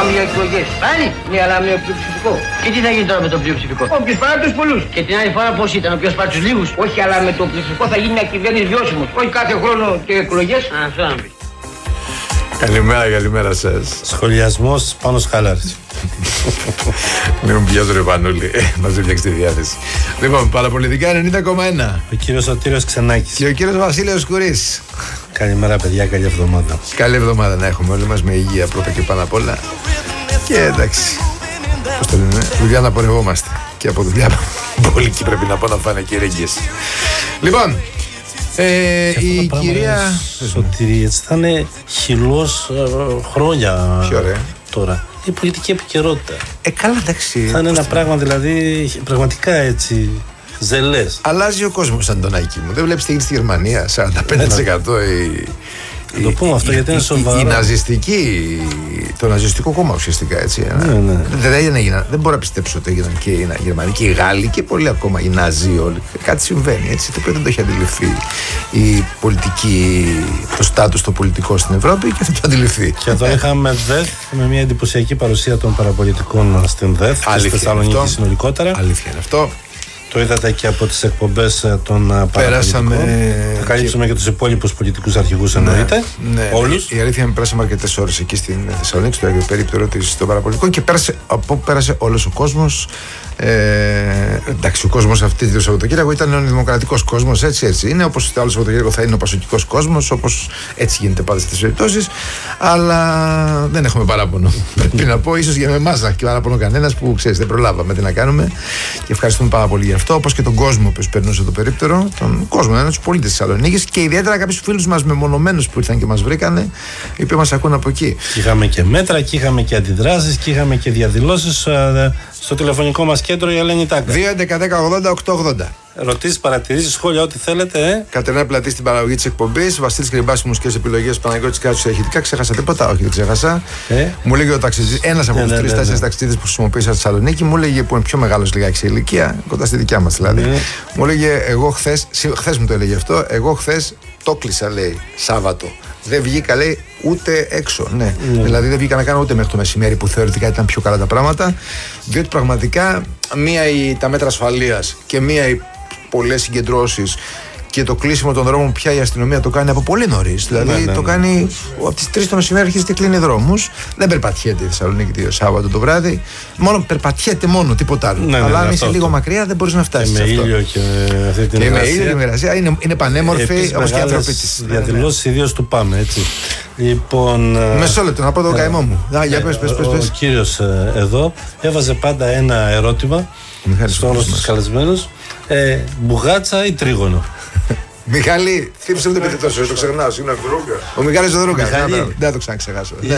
Πάμε για εκλογές. Πάλι. Ναι, αλλά με πλειοψηφικό. Και τι θα γίνει τώρα με το πλειοψηφικό? Όποιος πάρει τους πολλούς. Και την άλλη φορά πώς ήταν, όποιος πάρει τους λίγους? Όχι, αλλά με το πλειοψηφικό θα γίνει μια κυβέρνηση βιώσιμος. Όχι κάθε χρόνο και εκλογές. Αυτό να πεις. Καλημέρα σας. Σχολιασμός πάνω σκάλαρης. Μην μου πιάζω ρε Πανούλη, μας έφτιαξε τη διάθεση. Λοιπόν, παραπολιτικά 90,1. Ο κύριος Σωτήριος Ξενάκης. Και ο κύριος Βασίλειος Κουρής. Καλημέρα παιδιά, καλή εβδομάδα. Καλή εβδομάδα να έχουμε όλοι μας, με υγεία πρώτα και πάνω απ' όλα. Και εντάξει, πώς το λένε, δουλειά να πορευόμαστε. Και από δουλειά μπόλικοι πρέπει να πω να φάνε και ρέγγες. Λοιπόν, η κυρία Σωτήρη, έτσι θα είναι χυλός χρόνια. Ποιο ρε? Τώρα. Η πολιτική επικαιρότητα. καλά εντάξει. Θα είναι ένα πράγμα δηλαδή πραγματικά έτσι ζελές. Αλλάζει ο κόσμος, Αντωνάκη μου. Δεν βλέπεις τι γίνεται στη Γερμανία, 45% Το πούμε αυτό γιατί είναι σοβαρό. Το ναζιστικό κόμμα ουσιαστικά, έτσι. Ναι. Δεν μπορώ να πιστέψω ότι έγιναν και οι Γερμανοί και οι Γάλλοι και πολλοί ακόμα οι Ναζί όλοι. Κάτι συμβαίνει, έτσι, το οποίο δεν το έχει αντιληφθεί η πολιτική, το στάτους το πολιτικό στην Ευρώπη και θα το αντιληφθεί. Και εδώ είχαμε ΔΕΘ με μια εντυπωσιακή παρουσία των παραπολιτικών στην ΔΕΘ και στη Θεσσαλονίκη συνολικότερα. Αλήθεια είναι αυτό. Το είδατε και από τις εκπομπές των παραπολιτικών. Θα καλύψουμε και τους υπόλοιπους πολιτικούς αρχηγούς εννοείται. Ναι, όλους. Η αλήθεια είναι πέρασαμε αρκετές ώρες εκεί στην Θεσσαλονίκη, στο περίπτερο των παραπολιτικών και πέρασε όλος ο κόσμος. Εντάξει, ο κόσμος αυτή το Σαββατοκύριακο ήταν ο δημοκρατικός κόσμος, έτσι είναι. Όπως το άλλο Σαββατοκύριακο θα είναι ο πασοκικός κόσμος, όπως έτσι γίνεται πάντα στις περιπτώσεις. Αλλά δεν έχουμε παράπονο. Πρέπει να πω, ίσως για εμάς να έχει παράπονο κανένας που ξέρεις, δεν προλάβαμε τι να κάνουμε. Και ευχαριστούμε πάρα πολύ γι' αυτό. Όπως και τον κόσμο που περνούσε το περίπτερο, τον κόσμο, τους πολίτες της Θεσσαλονίκης και ιδιαίτερα κάποιους φίλους μας μεμονωμένους που ήρθαν και μας βρήκανε, οι οποίοι μας ακούν από εκεί. Και είχαμε και μέτρα, και είχαμε και αντιδράσεις, και είχαμε και διαδηλώσεις. Στο τηλεφωνικό μας κέντρο η Ελένη Τάγκα. 2-11-10-80-880. Ρωτήσεις, παρατηρήσεις, σχόλια, ό,τι θέλετε. Κατερινά Πλατή στην παραγωγή της εκπομπής. Βασίλης Κρυμπάς, μουσικές επιλογές. Παναγιώτης Κάτσος στα ηχητικά. Ξέχασα τίποτα? Όχι, δεν ξέχασα. Μου λέγε ο ταξιτζής, ένας από τους 3-4 ταξιτζίδες που χρησιμοποίησα στη Θεσσαλονίκη, μου λέγε, που είναι πιο μεγάλος λιγάκι σε ηλικία, κοντά στη δικιά μας δηλαδή. Μου λέγε, εγώ χθες μου το έλεγε αυτό, εγώ χθες το κλείσα, λέει, Σάββατο. Δεν βγήκα, λέει, ούτε έξω. Ναι. Δηλαδή δεν βγήκα να κάνω ούτε μέχρι το μεσημέρι που θεωρητικά ήταν πιο καλά τα πράγματα. Διότι πραγματικά μία τα μέτρα ασφαλείας και μία οι πολλές συγκεντρώσεις και το κλείσιμο των δρόμων πια η αστυνομία το κάνει από πολύ νωρίς. Δηλαδή το κάνει από τις 3 το μεσημέρι, αρχίζει και κλείνει δρόμους. Δεν περπατιέται η Θεσσαλονίκη το Σάββατο το βράδυ. Περπατιέται μόνο, τίποτα άλλο. Αλλά αν είσαι λίγο μακριά δεν μπορείς να φτάσεις. Και με ήλιο και αυτή την εργασία. Και με ήλιο και με εργασία. Είναι πανέμορφη όπως και οι άνθρωποι της. Διαδηλώσεις ιδίως του Πάμε, έτσι. Λοιπόν. Μεσό λεπτό, να πω το καημό μου. Ο κύριος εδώ έβαζε πάντα ένα ερώτημα σε όλους τους καλεσμένους. Μπουγάτσα ή τρίγωνο? Μιχάλη, θύμισε μου το επίθετό σου, το ξεχνάω. Ο Μιχάλης Δρούγκας. Δεν θα το ξαναξεχάσω.